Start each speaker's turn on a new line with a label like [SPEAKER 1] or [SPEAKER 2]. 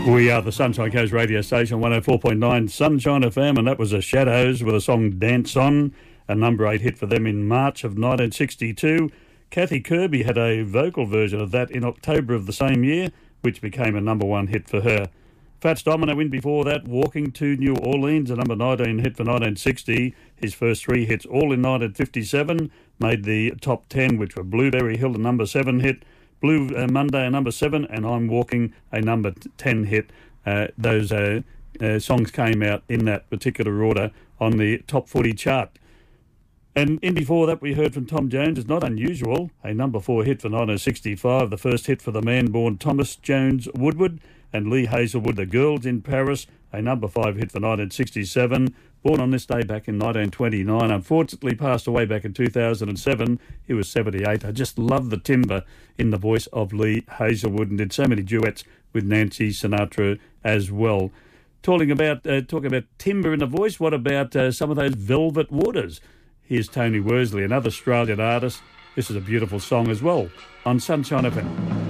[SPEAKER 1] We are the Sunshine Coast radio station, 104.9 Sunshine FM, and that was the Shadows with a song Dance On, a number 8 hit for them in March of 1962. Kathy Kirby had a vocal version of that in October of the same year, which became a number 1 hit for her. Fats Domino in before that, Walking to New Orleans, a number 19 hit for 1960. His first 3 hits, all in 1957, made the top 10, which were Blueberry Hill, a number 7 hit, Blue Monday, a number 7, and I'm Walking, a number 10 hit. Those songs came out in that particular order on the top 40 chart. And in before that, we heard from Tom Jones. It's not unusual, a number 4 hit for 1965, the first hit for the man born Thomas Jones Woodward, and Lee Hazelwood, The Girls in Paris, a number 5 hit for 1967. Born on this day back in 1929, unfortunately passed away back in 2007. He was 78. I just love the timbre in the voice of Lee Hazelwood, and did so many duets with Nancy Sinatra as well. Talking about timbre in the voice, what about some of those Velvet Waters? Here's Tony Worsley, another Australian artist. This is a beautiful song as well on Sunshine FM.